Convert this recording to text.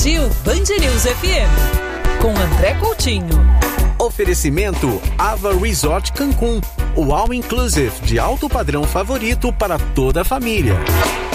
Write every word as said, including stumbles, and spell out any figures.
Curtiu Band News F M com André Coutinho. Oferecimento Ava Resort Cancún, o all inclusive de alto padrão favorito para toda a família.